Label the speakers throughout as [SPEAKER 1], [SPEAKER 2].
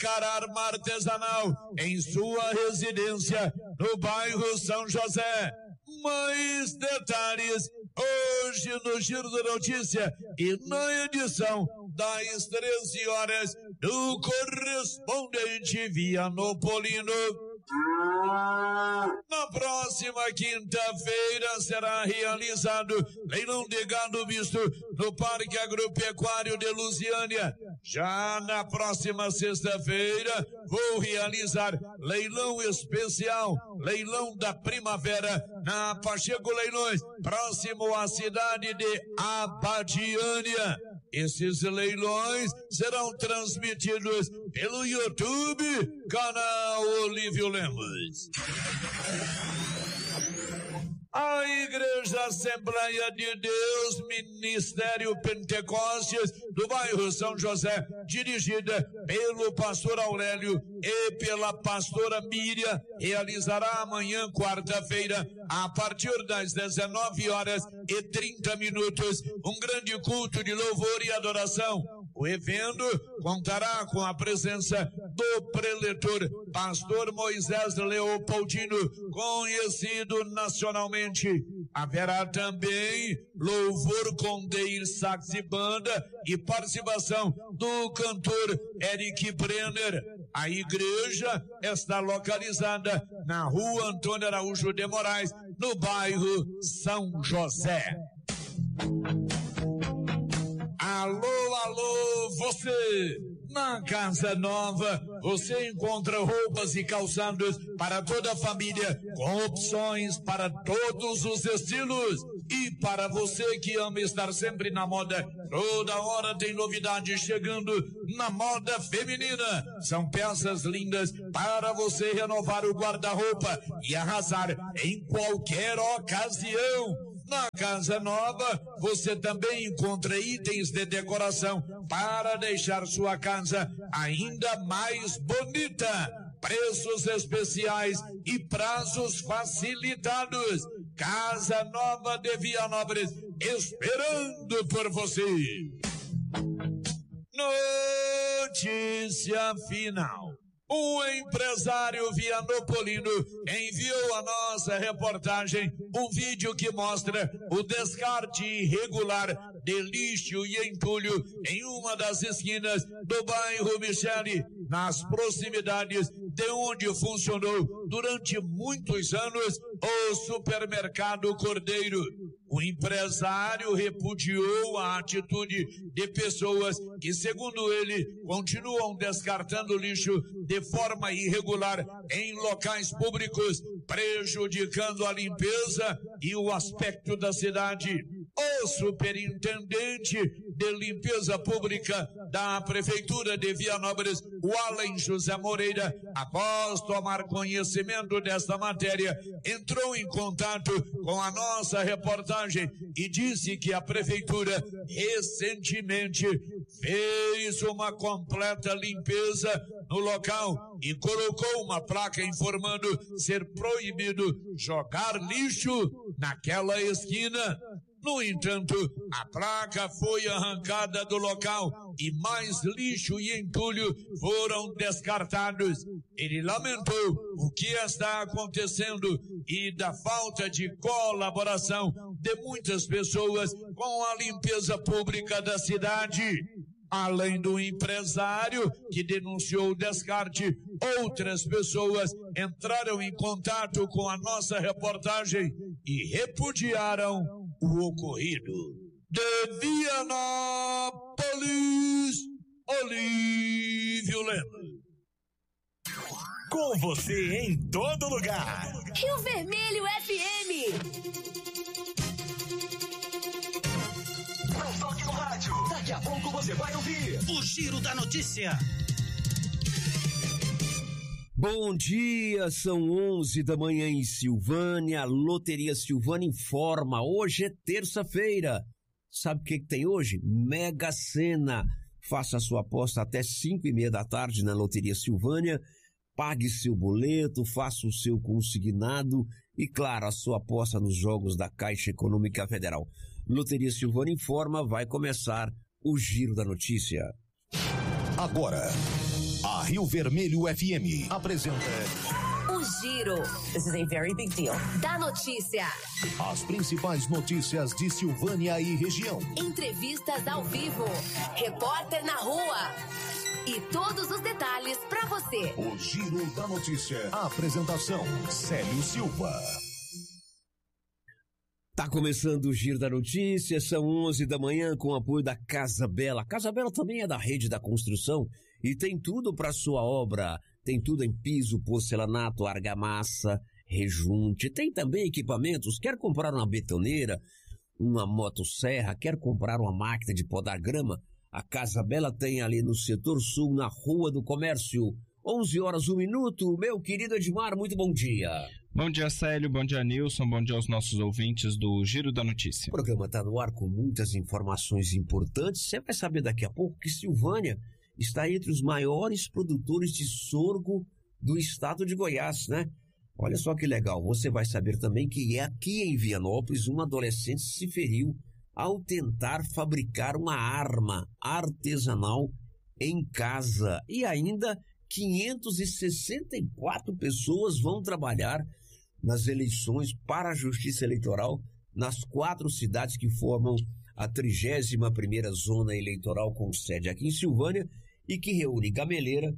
[SPEAKER 1] Placar Arma Artesanal em sua residência no bairro São José. Mais detalhes hoje no Giro da Notícia e na edição das 13 horas do correspondente Vianopolino. Na próxima quinta-feira será realizado leilão de gado misto no Parque Agropecuário de Lusiânia. Já na próxima sexta-feira vou realizar leilão especial, leilão da primavera na Pacheco Leilões, próximo à cidade de Abadiânia. Esses leilões serão transmitidos pelo YouTube, canal Olívio Lemos. A Igreja Assembleia de Deus, Ministério Pentecostes, do bairro São José, dirigida pelo pastor Aurélio e pela pastora Miriam, realizará amanhã, quarta-feira, a partir das 19h30, um grande culto de louvor e adoração. O evento contará com a presença do preletor, pastor Moisés Leopoldino, conhecido nacionalmente. Haverá também louvor com Deir Sax e Banda e participação do cantor Eric Brenner. A igreja está localizada na Rua Antônio Araújo de Moraes, no bairro São José. Alô, alô, você! Na Casa Nova, você encontra roupas e calçados para toda a família, com opções para todos os estilos. E para você que ama estar sempre na moda, toda hora tem novidade chegando na moda feminina. São peças lindas para você renovar o guarda-roupa e arrasar em qualquer ocasião. Na Casa Nova, você também encontra itens de decoração para deixar sua casa ainda mais bonita. Preços especiais e prazos facilitados. Casa Nova de Vianópolis, esperando por você. Notícia final. O empresário vianopolino enviou à nossa reportagem um vídeo que mostra o descarte irregular de lixo e entulho em uma das esquinas do bairro Michele, nas proximidades de onde funcionou durante muitos anos o supermercado Cordeiro. O empresário repudiou a atitude de pessoas que, segundo ele, continuam descartando lixo de forma irregular em locais públicos, prejudicando a limpeza e o aspecto da cidade. O superintendente de limpeza pública da Prefeitura de Vianópolis, o Allen José Moreira, após tomar conhecimento desta matéria, entrou em contato com a nossa reportagem e disse que a Prefeitura recentemente fez uma completa limpeza no local e colocou uma placa informando ser proibido jogar lixo naquela esquina. No entanto, a placa foi arrancada do local e mais lixo e entulho foram descartados. Ele lamentou o que está acontecendo e da falta de colaboração de muitas pessoas com a limpeza pública da cidade. Além do empresário que denunciou o descarte, outras pessoas entraram em contato com a nossa reportagem e repudiaram o ocorrido. De Vianópolis, Olívio Lemos.
[SPEAKER 2] Com você em todo lugar.
[SPEAKER 3] Rio Vermelho FM.
[SPEAKER 2] Não toque no rádio. Daqui a pouco você vai ouvir o Giro da Notícia.
[SPEAKER 4] Bom dia, são 11 da manhã em Silvânia. A Loteria Silvânia informa. Hoje é terça-feira. Sabe o que tem hoje? Mega Sena. Faça a sua aposta até 5:30 da tarde na Loteria Silvânia. Pague seu boleto, faça o seu consignado e, claro, a sua aposta nos jogos da Caixa Econômica Federal. Loteria Silvânia informa, vai começar o Giro da Notícia.
[SPEAKER 2] Agora, a A Rio Vermelho FM apresenta
[SPEAKER 3] O Giro.
[SPEAKER 5] This is a very big deal.
[SPEAKER 3] Da notícia.
[SPEAKER 2] as principais notícias de Silvânia e região.
[SPEAKER 3] Entrevistas ao vivo. Repórter na rua. E todos os detalhes pra você.
[SPEAKER 2] O Giro da Notícia. A apresentação, Célio Silva.
[SPEAKER 4] Tá começando o Giro da Notícia, são 11 da manhã com o apoio da Casa Bela. Casa Bela também é da Rede da Construção e tem tudo para sua obra. Tem tudo em piso, porcelanato, argamassa, rejunte. Tem também equipamentos. Quer comprar uma betoneira, uma motosserra, quer comprar uma máquina de podar grama? A Casa Bela tem ali no setor sul, na Rua do Comércio. 11 horas, 1 minuto. Meu querido Edmar, muito bom dia.
[SPEAKER 6] Bom dia, Célio. Bom dia, Nilson. Bom dia aos nossos ouvintes do Giro da Notícia.
[SPEAKER 4] O programa está no ar com muitas informações importantes. Você vai saber daqui a pouco que Silvânia está entre os maiores produtores de sorgo do estado de Goiás, né? Olha só que legal. Você vai saber também que aqui em Vianópolis um adolescente se feriu ao tentar fabricar uma arma artesanal em casa. E ainda 564 pessoas vão trabalhar nas eleições para a Justiça Eleitoral nas 4 cidades que formam a 31ª Zona Eleitoral com sede aqui em Silvânia e que reúne Gameleira,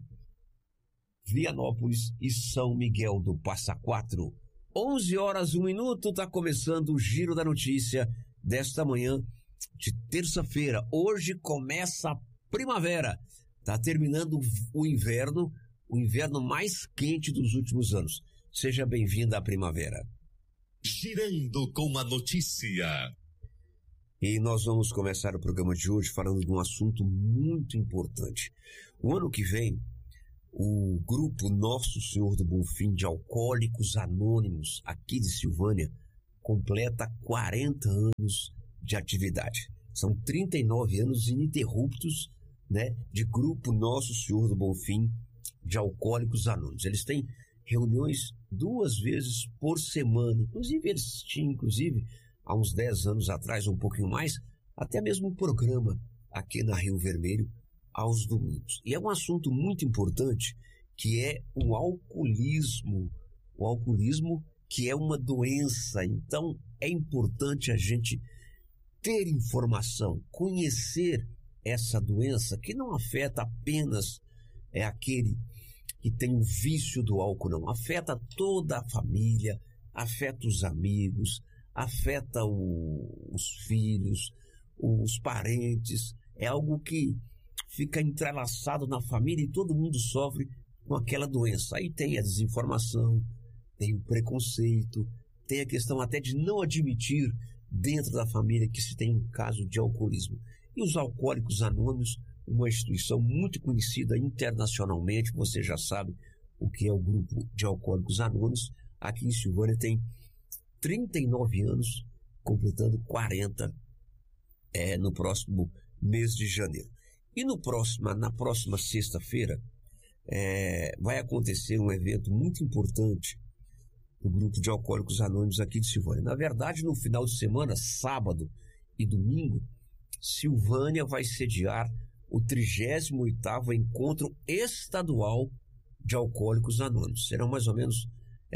[SPEAKER 4] Vianópolis e São Miguel do Passa Quatro. 11 horas, 1 minuto, está começando o Giro da Notícia desta manhã de terça-feira. Hoje começa a primavera. Está terminando o inverno mais quente dos últimos anos. Seja bem-vindo à primavera.
[SPEAKER 2] Girando com a notícia.
[SPEAKER 4] E nós vamos começar o programa de hoje falando de um assunto muito importante. O ano que vem, o grupo Nosso Senhor do Bonfim de Alcoólicos Anônimos, aqui de Silvânia, completa 40 anos de atividade. São 39 anos ininterruptos, né, de grupo Nosso Senhor do Bonfim de Alcoólicos Anônimos. Eles têm reuniões 2 vezes por semana. Inclusive, eles tinham, há uns 10 anos atrás, um pouquinho mais, até mesmo um programa aqui na Rio Vermelho, aos domingos. E é um assunto muito importante, que é o alcoolismo. O alcoolismo, que é uma doença. Então, é importante a gente ter informação, conhecer essa doença, que não afeta apenas aquele que tem o vício do álcool, não. Afeta toda a família, afeta os amigos, afeta os filhos, os parentes. É algo que fica entrelaçado na família e todo mundo sofre com aquela doença. Aí tem a desinformação, tem o preconceito, tem a questão até de não admitir dentro da família que se tem um caso de alcoolismo. E os Alcoólicos Anônimos, uma instituição muito conhecida internacionalmente, você já sabe o que é o grupo de Alcoólicos Anônimos, aqui em Silvânia tem 39 anos, completando 40 no próximo mês de janeiro. E na próxima sexta-feira vai acontecer um evento muito importante do grupo de Alcoólicos Anônimos aqui de Silvânia. Na verdade, no final de semana, sábado e domingo, Silvânia vai sediar o 38º Encontro Estadual de Alcoólicos Anônimos. Serão mais ou menos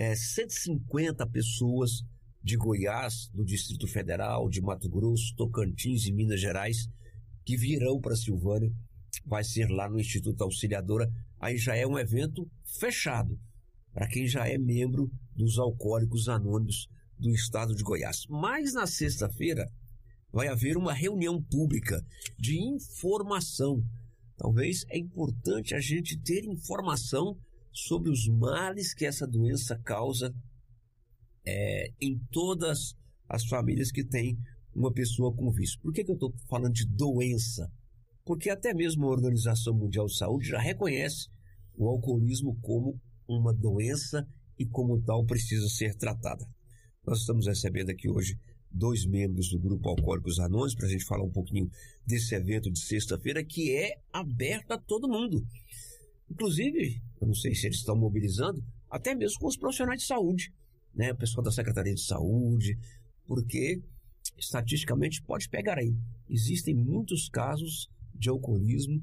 [SPEAKER 4] 150 pessoas de Goiás, do Distrito Federal, de Mato Grosso, Tocantins e Minas Gerais, que virão para Silvânia. Vai ser lá no Instituto Auxiliadora. Aí já é um evento fechado para quem já é membro dos Alcoólicos Anônimos do estado de Goiás. Mas na sexta-feira vai haver uma reunião pública de informação. Talvez é importante a gente ter informação sobre os males que essa doença causa em todas as famílias que têm uma pessoa com vício. Por que eu estou falando de doença? Porque até mesmo a Organização Mundial de Saúde já reconhece o alcoolismo como uma doença e como tal precisa ser tratada. Nós estamos recebendo aqui hoje 2 membros do Grupo Alcoólicos Anônimos para a gente falar um pouquinho desse evento de sexta-feira que é aberto a todo mundo. Inclusive, eu não sei se eles estão mobilizando, até mesmo com os profissionais de saúde, né? O pessoal da Secretaria de Saúde, porque estatisticamente pode pegar aí. Existem muitos casos de alcoolismo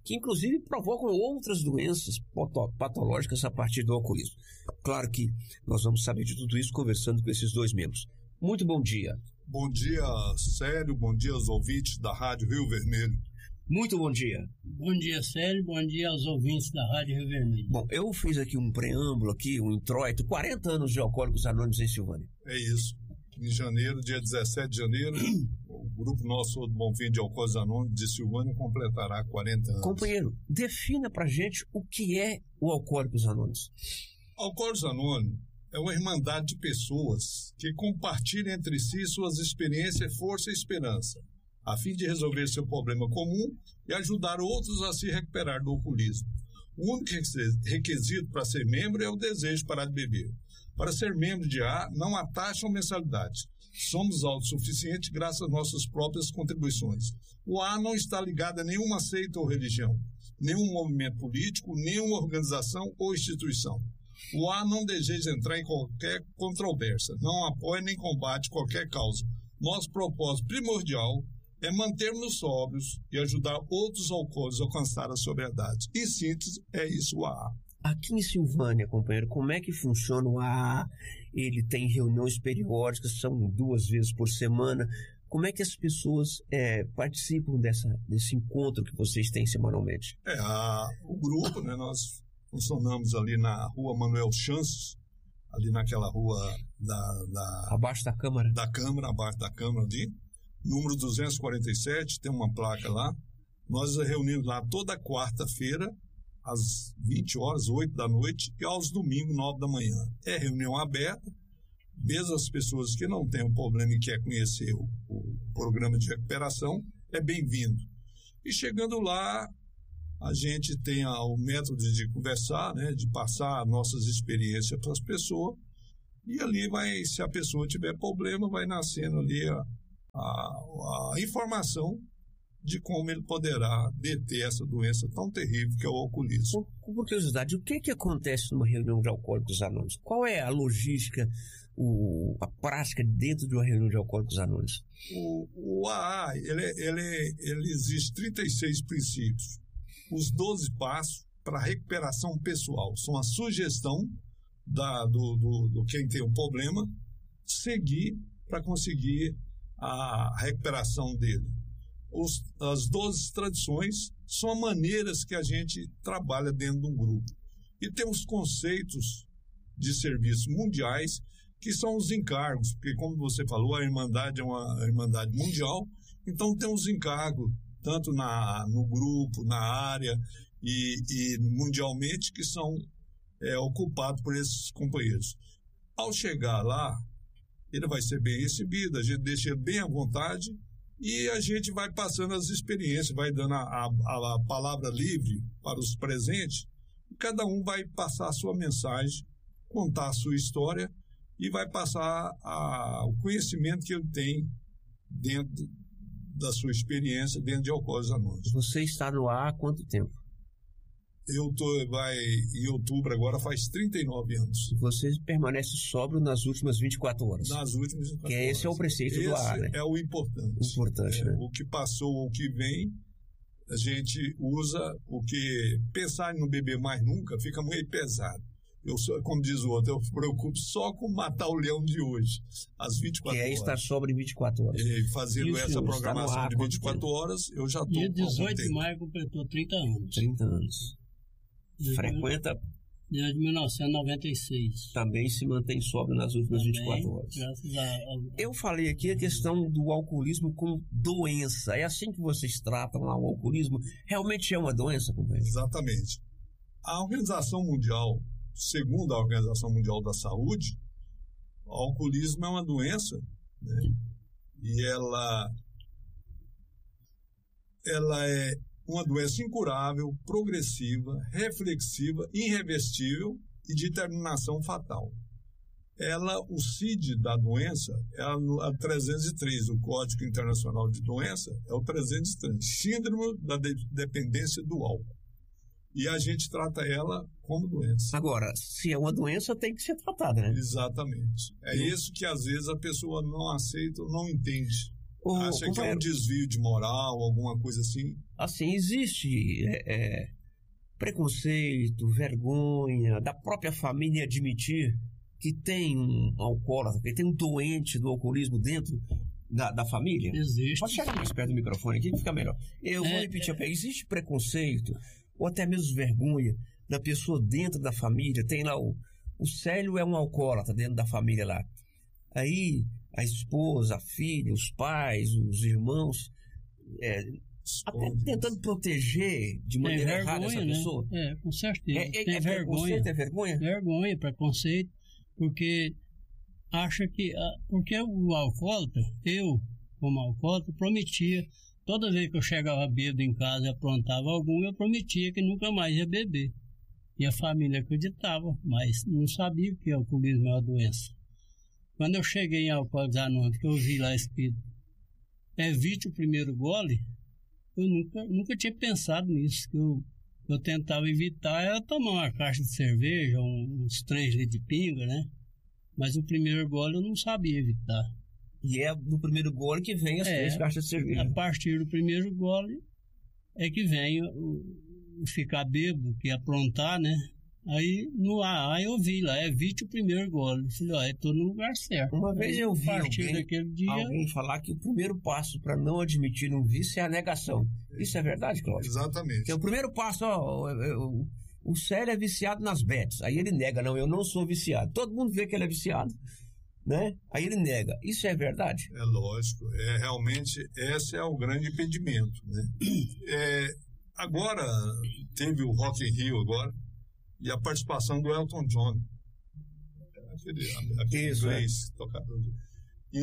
[SPEAKER 4] que inclusive provocam outras doenças patológicas a partir do alcoolismo. Claro que nós vamos saber de tudo isso conversando com esses dois membros. Muito bom dia.
[SPEAKER 5] Bom dia, Célio. Bom dia aos ouvintes da Rádio Rio Vermelho.
[SPEAKER 4] Muito bom dia.
[SPEAKER 7] Bom dia, Célio. Bom dia aos ouvintes da Rádio Rio Vermelho.
[SPEAKER 4] Bom, eu fiz aqui um preâmbulo, um introito, 40 anos de Alcoólicos Anônimos em Silvânia.
[SPEAKER 5] É isso. Em janeiro, dia 17 de janeiro, o grupo nosso do Bom Fim de Alcoólicos Anônimos de Silvânia completará 40 anos.
[SPEAKER 4] Companheiro, defina pra gente o que é o Alcoólicos Anônimos.
[SPEAKER 5] Alcoólicos Anônimos é uma irmandade de pessoas que compartilham entre si suas experiências, força e esperança, a fim de resolver seu problema comum e ajudar outros a se recuperar do alcoolismo. O único requisito para ser membro é o desejo de parar de beber. Para ser membro de A, não há taxa ou mensalidade. Somos autossuficientes graças às nossas próprias contribuições. O A não está ligado a nenhuma seita ou religião, nenhum movimento político, nenhuma organização ou instituição. O A não deseja entrar em qualquer controvérsia, não apoia nem combate qualquer causa. Nosso propósito primordial é mantermos sóbrios e ajudar outros alcoólicos a alcançar a sobriedade. Em síntese, é isso o AA.
[SPEAKER 4] Aqui em Silvânia, companheiro, como é que funciona o AA? Ele tem reuniões periódicas, são 2 vezes por semana. Como é que as pessoas participam desse encontro que vocês têm semanalmente?
[SPEAKER 5] O grupo, nós funcionamos ali na rua Manuel Chances, ali naquela rua
[SPEAKER 4] abaixo da Câmara?
[SPEAKER 5] Abaixo da Câmara ali. Número 247, tem uma placa lá. Nós reunimos lá toda quarta-feira, às 20 horas, 8 da noite, e aos domingos, 9 da manhã. É reunião aberta, mesmo as pessoas que não têm um problema e querem conhecer o programa de recuperação, é bem-vindo. E chegando lá, a gente tem o método de conversar, de passar nossas experiências para as pessoas, e ali se a pessoa tiver problema, vai nascendo ali a informação de como ele poderá deter essa doença tão terrível que é o alcoolismo.
[SPEAKER 4] Com curiosidade, o que acontece numa reunião de Alcoólicos Anônimos? Qual é a logística, a prática dentro de uma reunião de Alcoólicos Anônimos?
[SPEAKER 5] O AA, ele exige 36 princípios. Os 12 passos para a recuperação pessoal são a sugestão do quem tem um problema seguir para conseguir a recuperação dele. As 12 tradições são maneiras que a gente trabalha dentro de um grupo. E tem os conceitos de serviços mundiais, que são os encargos, porque, como você falou, a Irmandade é uma Irmandade mundial, então tem os encargos, tanto no grupo, na área e mundialmente, que são ocupados por esses companheiros. Ao chegar lá, ele vai ser bem recebido, a gente deixa ele bem à vontade e a gente vai passando as experiências, vai dando a palavra livre para os presentes, e cada um vai passar a sua mensagem, contar a sua história e vai passar o conhecimento que ele tem dentro da sua experiência dentro de Alcoólicos Anônimos.
[SPEAKER 4] Você está no ar há quanto tempo?
[SPEAKER 5] Em outubro agora faz 39 anos.
[SPEAKER 4] Você permanece sóbrio nas últimas 24 horas.
[SPEAKER 5] Nas últimas 24 horas.
[SPEAKER 4] Esse é o preceito do ar, né?
[SPEAKER 5] É o importante.
[SPEAKER 4] Né?
[SPEAKER 5] O que passou ou o que vem, a gente usa, porque pensar em não beber mais nunca fica muito pesado. Como diz o outro, eu me preocupo só com matar o leão de hoje, às 24 horas.
[SPEAKER 4] Que é estar sóbrio em 24 horas.
[SPEAKER 5] E fazendo essa programação de 24 horas, eu já estou.
[SPEAKER 7] Dia 18 de maio completou 30 anos.
[SPEAKER 4] 30 anos. Frequenta.
[SPEAKER 7] Desde 1996.
[SPEAKER 4] Também se mantém sóbrio nas últimas 24 horas.
[SPEAKER 7] Graças
[SPEAKER 4] Eu falei aqui a questão do alcoolismo como doença. É assim que vocês tratam lá o alcoolismo? Realmente é uma doença, companheiro?
[SPEAKER 5] Exatamente. A Organização Mundial, segundo a Organização Mundial da Saúde, o alcoolismo é uma doença, e ela é uma doença incurável, progressiva, reflexiva, irreversível e de terminação fatal. O CID da doença é a 303, o Código Internacional de Doença, é o 303, Síndrome da Dependência do Álcool. E a gente trata ela como doença.
[SPEAKER 4] Agora, se é uma doença, tem que ser tratada, né?
[SPEAKER 5] Exatamente. Isso que às vezes a pessoa não aceita ou não entende. Acha que é um desvio de moral, alguma coisa assim.
[SPEAKER 4] assim, existe preconceito, vergonha da própria família admitir que tem um alcoólatra, que tem um doente do alcoolismo dentro da família?
[SPEAKER 7] Existe.
[SPEAKER 4] Pode chegar mais perto do microfone aqui que fica melhor. Eu vou repetir, existe preconceito ou até mesmo vergonha da pessoa dentro da família? Tem lá o Célio é um alcoólatra dentro da família lá. Aí a esposa, a filha, os pais, os irmãos, até tentando proteger de maneira errada essa pessoa.
[SPEAKER 7] Com certeza.
[SPEAKER 4] Tem vergonha. É vergonha?
[SPEAKER 7] Vergonha, preconceito, porque acha que... Porque o alcoólatra, eu, como alcoólatra, prometia, toda vez que eu chegava bêbado em casa e aprontava algum, eu prometia que nunca mais ia beber. E a família acreditava, mas não sabia que o alcoolismo é uma doença. Quando eu cheguei em Alcoólicos Anônimos, que eu vi lá escrito, evite o primeiro gole, eu nunca tinha pensado nisso. Que eu tentava evitar era tomar uma caixa de cerveja, uns 3 litros de pinga, né? Mas o primeiro gole eu não sabia evitar.
[SPEAKER 4] E é no primeiro gole que vem as 3 caixas de cerveja.
[SPEAKER 7] A partir do primeiro gole é que vem o ficar bêbado, que aprontar, né? Aí no AA eu vi lá, evite o primeiro gole. Eu falei, estou no lugar certo.
[SPEAKER 4] Uma vez eu vi
[SPEAKER 7] alguém
[SPEAKER 4] falar que o primeiro passo para não admitir um vício é a negação. Isso é verdade, Cláudio?
[SPEAKER 5] Exatamente.
[SPEAKER 4] Que é o primeiro passo, o Célio é viciado nas bets. Aí ele nega, não, eu não sou viciado. Todo mundo vê que ele é viciado, né? Aí ele nega. Isso é verdade?
[SPEAKER 5] É lógico. Realmente, esse é o grande impedimento, né? Agora, teve o Rock in Rio agora, e a participação do Elton John, aquele inglês tocador. E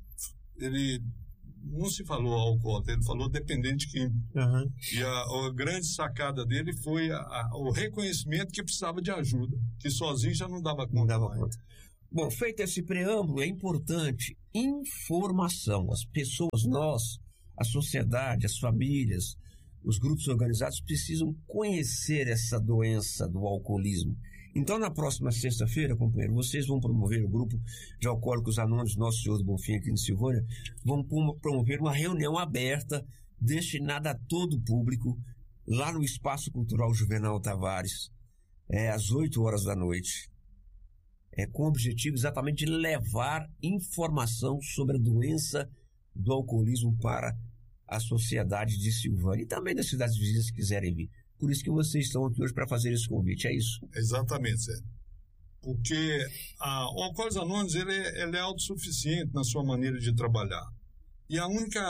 [SPEAKER 5] ele não se falou alcoólatra, ele falou dependente químico. E a grande sacada dele foi o reconhecimento que precisava de ajuda, que sozinho já não dava conta.
[SPEAKER 4] Bom, feito esse preâmbulo, é importante informação. As pessoas, nós, a sociedade, as famílias, os grupos organizados precisam conhecer essa doença do alcoolismo. Então, na próxima sexta-feira, companheiro, vocês vão promover o grupo de Alcoólicos Anônimos Nosso Senhor do Bonfim aqui em Silvânia, vão promover uma reunião aberta destinada a todo o público lá no Espaço Cultural Juvenal Tavares, às 8 horas da noite, com o objetivo exatamente de levar informação sobre a doença do alcoolismo para a sociedade de Silvânia e também das cidades vizinhas que quiserem vir. Por isso que vocês estão aqui hoje para fazer esse convite, é isso?
[SPEAKER 5] Exatamente, Zé. Porque o Alcoólicos Anônimos ele é autossuficiente na sua maneira de trabalhar. E a única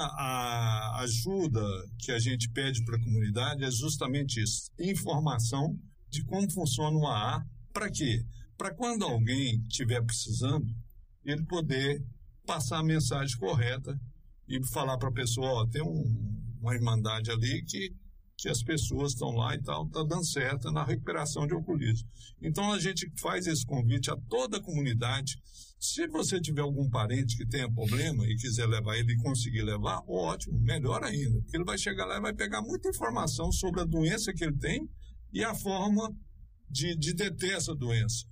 [SPEAKER 5] ajuda que a gente pede para a comunidade é justamente isso, informação de como funciona o AA. Para quê? Para quando alguém estiver precisando, ele poder passar a mensagem correta e falar para a pessoa, tem uma irmandade ali que as pessoas estão lá e tal, está dando certo na recuperação de alcoolismo. Então a gente faz esse convite a toda a comunidade. Se você tiver algum parente que tenha problema e quiser levar ele e conseguir levar, ótimo, melhor ainda. Porque ele vai chegar lá e vai pegar muita informação sobre a doença que ele tem e a forma de deter essa doença.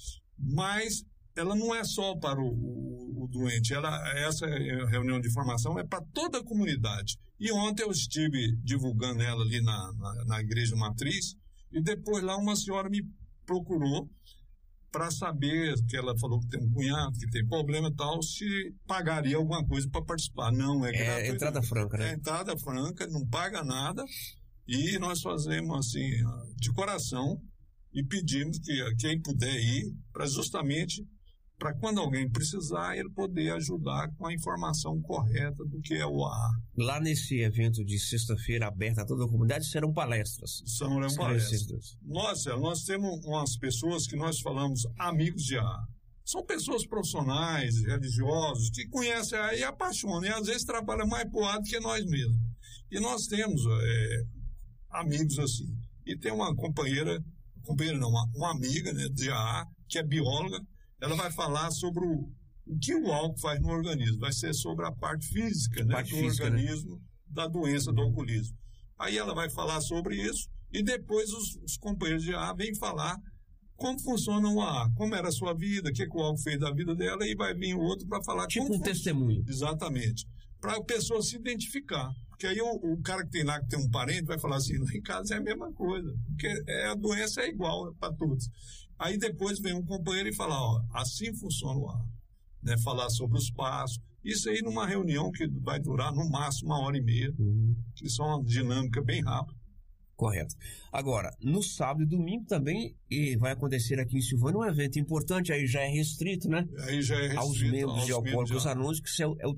[SPEAKER 5] Mas ela não é só para o doente, essa reunião de informação é para toda a comunidade. E ontem eu estive divulgando ela ali na Igreja Matriz, e depois lá uma senhora me procurou para saber, que ela falou que tem um cunhado, que tem problema e tal, se pagaria alguma coisa para participar. Não, é gratuito.
[SPEAKER 4] Entrada franca, né?
[SPEAKER 5] É entrada franca, não paga nada, e nós fazemos assim, de coração, e pedimos que quem puder ir, para justamente... para quando alguém precisar, ele poder ajudar com a informação correta do que é o AA.
[SPEAKER 4] Lá nesse evento de sexta-feira aberta a toda a comunidade, serão palestras.
[SPEAKER 5] Serão palestras. Nós temos umas pessoas que nós falamos amigos de AA. São pessoas profissionais, religiosos, que conhecem AA e apaixonam, e às vezes trabalham mais por AA do que nós mesmos. E nós temos amigos assim. E tem uma uma amiga, né, de AA, que é bióloga. Ela vai falar sobre o que o álcool faz no organismo. Vai ser sobre a parte física, né, organismo, né? Da doença do alcoolismo. Aí ela vai falar sobre isso e depois os companheiros de AA vêm falar como funciona o AA, como era a sua vida, o que o álcool fez da vida dela, e vai vir o outro para falar
[SPEAKER 4] tipo um testemunho.
[SPEAKER 5] Exatamente. Para a pessoa se identificar. Porque aí o cara que tem lá, que tem um parente, vai falar assim, lá em casa é a mesma coisa, porque a doença é igual para todos. Aí depois vem um companheiro e fala, ó, assim funciona o ar, né? Falar sobre os passos. Isso aí numa reunião que vai durar no máximo 1h30, que são uma dinâmica bem rápida.
[SPEAKER 4] Correto. Agora, no sábado e domingo também vai acontecer aqui em Silvânia um evento importante, aí já é restrito, né?
[SPEAKER 5] Aí já é restrito
[SPEAKER 4] aos membros de Alcoólicos Anônimos, que é o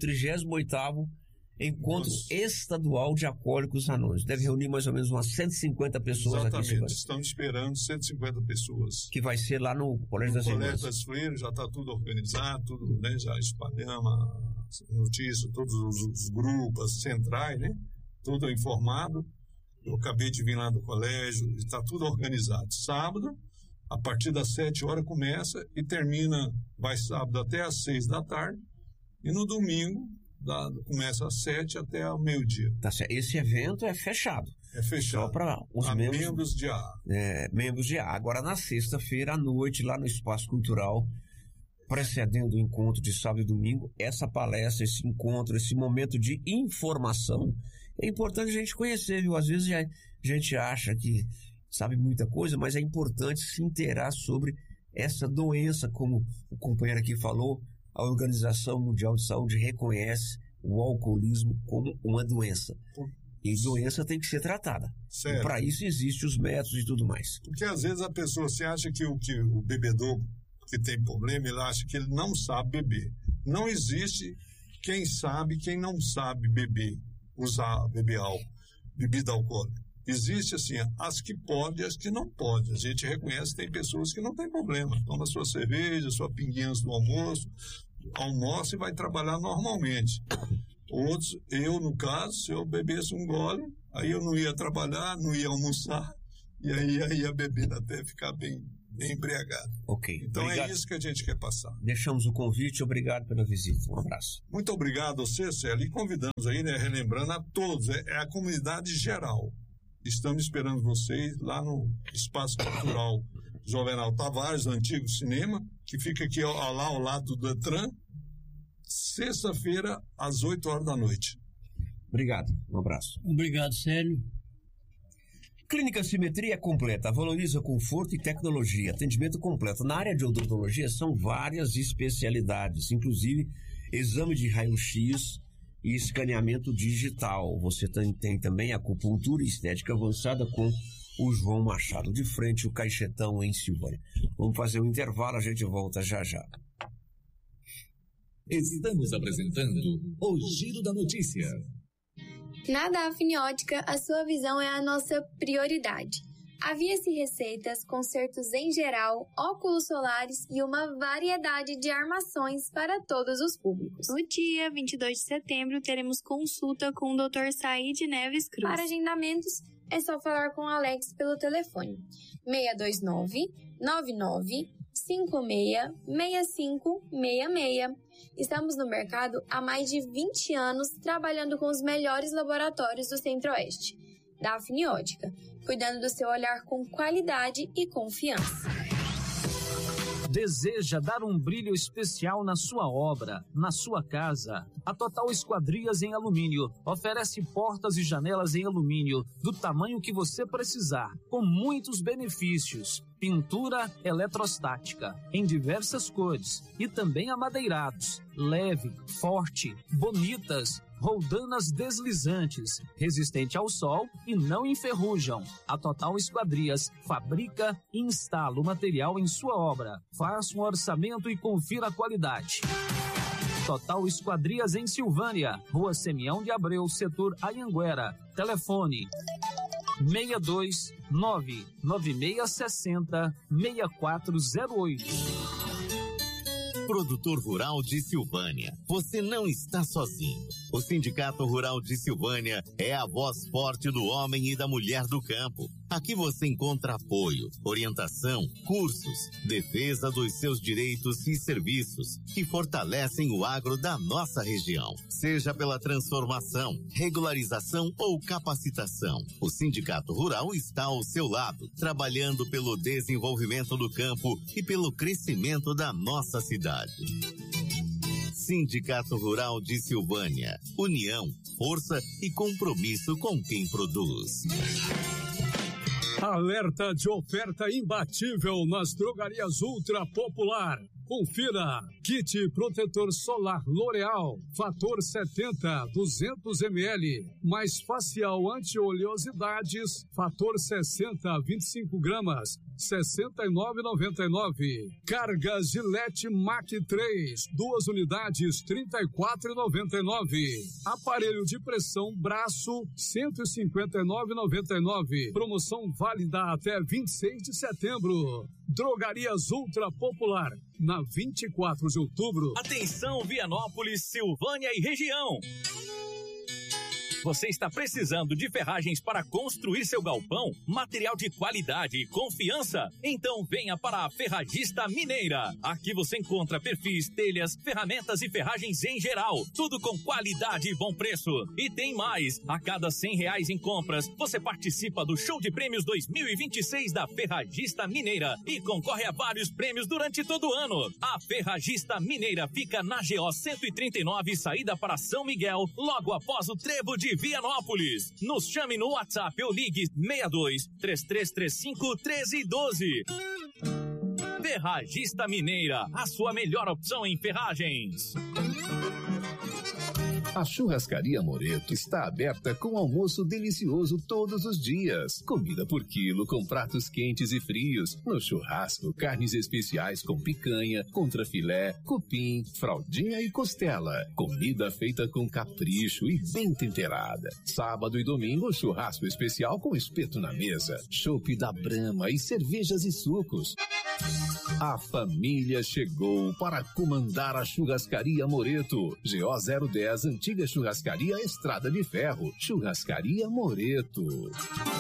[SPEAKER 4] 38º Encontro Estadual de Alcoólicos Anônimos. Deve reunir mais ou menos umas 150 pessoas. Exatamente. Aqui em Silvânia.
[SPEAKER 5] Estamos esperando 150 pessoas.
[SPEAKER 4] Que vai ser lá no Colégio das Irmãs.
[SPEAKER 5] No Colégio das Freiras, já está tudo organizado, tudo, né? Já espalhamos a notícia, todos os grupos centrais, né? Tudo informado. Eu acabei de vir lá do colégio, está tudo organizado. Sábado, a partir das 7 horas começa e termina, vai sábado até às 6 da tarde. E no domingo, começa às 7 até ao meio-dia.
[SPEAKER 4] Tá certo. Esse evento é fechado.
[SPEAKER 5] É fechado.
[SPEAKER 4] Só para os
[SPEAKER 5] membros de A.
[SPEAKER 4] Membros de A. Agora, na sexta-feira, à noite, lá no Espaço Cultural, precedendo o encontro de sábado e domingo, essa palestra, esse encontro, esse momento de informação, é importante a gente conhecer, viu? Às vezes a gente acha que sabe muita coisa, mas é importante se inteirar sobre essa doença, como o companheiro aqui falou. A Organização Mundial de Saúde reconhece o alcoolismo como uma doença. E doença tem que ser tratada. Certo. E para isso existem os métodos e tudo mais.
[SPEAKER 5] Porque às vezes a pessoa se acha que o bebedor que tem problema, ele acha que ele não sabe beber. Não existe quem sabe, quem não sabe beber, beber álcool, bebida alcoólica. Existe assim, as que podem e as que não podem. A gente reconhece que tem pessoas que não tem problema. Toma sua cerveja, sua pinguinha antes do almoço, almoça e vai trabalhar normalmente. Outros, eu no caso, se eu bebesse um gole, aí eu não ia trabalhar, não ia almoçar, e aí ia beber até ficar bem embriagado.
[SPEAKER 4] Ok.
[SPEAKER 5] Então
[SPEAKER 4] obrigado.
[SPEAKER 5] É isso que a gente quer passar.
[SPEAKER 4] Deixamos o convite, obrigado pela visita. Um abraço.
[SPEAKER 5] Muito obrigado a você, Célio. E convidamos aí, né, relembrando a todos, é a comunidade geral. Estamos esperando vocês lá no Espaço Cultural Jovenal Tavares, antigo cinema, que fica aqui lá ao lado do Detran, sexta-feira, às 8 horas da noite.
[SPEAKER 4] Obrigado, um abraço.
[SPEAKER 7] Obrigado, Célio.
[SPEAKER 4] Clínica Simetria Completa, valoriza conforto e tecnologia, atendimento completo. Na área de odontologia são várias especialidades, inclusive exame de raio-x e escaneamento digital. Você tem também acupuntura e estética avançada com o João Machado, de frente o Caixetão em Silvânia. Vamos fazer um intervalo, a gente volta já já.
[SPEAKER 2] Estamos apresentando o Giro da Notícia.
[SPEAKER 8] Na Dafniótica, a sua visão é a nossa prioridade. Havia-se receitas, consertos em geral, óculos solares e uma variedade de armações para todos os públicos.
[SPEAKER 9] No dia 22 de setembro, teremos consulta com o Dr. Said Neves Cruz.
[SPEAKER 8] Para agendamentos, é só falar com o Alex pelo telefone 629-99-56-6566. Estamos no mercado há mais de 20 anos, trabalhando com os melhores laboratórios do Centro-Oeste. Dafniótica, cuidando do seu olhar com qualidade e confiança.
[SPEAKER 10] Deseja dar um brilho especial na sua obra, na sua casa? A Total Esquadrias em Alumínio oferece portas e janelas em alumínio do tamanho que você precisar, com muitos benefícios. Pintura eletrostática em diversas cores e também amadeirados, leve, forte, bonitas, roldanas deslizantes, resistente ao sol e não enferrujam. A Total Esquadrias fabrica e instala o material em sua obra. Faça um orçamento e confira a qualidade. Total Esquadrias em Silvânia, Rua Semião de Abreu, setor Anhanguera. Telefone 629-9660-6408.
[SPEAKER 11] Produtor Rural de Silvânia, você não está sozinho. O Sindicato Rural de Silvânia é a voz forte do homem e da mulher do campo. Aqui você encontra apoio, orientação, cursos, defesa dos seus direitos e serviços que fortalecem o agro da nossa região. Seja pela transformação, regularização ou capacitação, o Sindicato Rural está ao seu lado, trabalhando pelo desenvolvimento do campo e pelo crescimento da nossa cidade. Sindicato Rural de Silvânia. União, força e compromisso com quem produz.
[SPEAKER 12] Alerta de oferta imbatível nas drogarias Ultra Popular. Confira, kit protetor solar L'Oreal, fator 70, 200 ml, mais facial anti-oleosidades, fator 60, 25 gramas, R$ 69,99. Carga Gillette Mac 3, 2 unidades, R$ 34,99. Aparelho de pressão braço, R$ 159,99. Promoção válida até 26 de setembro. Drogarias Ultra Popular, na 24 de outubro.
[SPEAKER 13] Atenção, Vianópolis, Silvânia e região. Você está precisando de ferragens para construir seu galpão? Material de qualidade e confiança? Então venha para a Ferragista Mineira. Aqui você encontra perfis, telhas, ferramentas e ferragens em geral. Tudo com qualidade e bom preço. E tem mais. A cada R$100 em compras, você participa do Show de Prêmios 2026 da Ferragista Mineira e concorre a vários prêmios durante todo o ano. A Ferragista Mineira fica na GO 139, saída para São Miguel, logo após o Trevo de Vianópolis. Nos chame no WhatsApp ou ligue 62-3335-1312. Ferragista Mineira, a sua melhor opção em ferragens.
[SPEAKER 14] A Churrascaria Moreto está aberta com almoço delicioso todos os dias. Comida por quilo com pratos quentes e frios. No churrasco, carnes especiais com picanha, contrafilé, cupim, fraldinha e costela. Comida feita com capricho e bem temperada. Sábado e domingo, churrasco especial com espeto na mesa. Chopp da Brahma e cervejas e sucos. A família chegou para comandar a Churrascaria Moreto. GO 010, Antiga Churrascaria Estrada de Ferro. Churrascaria Moreto.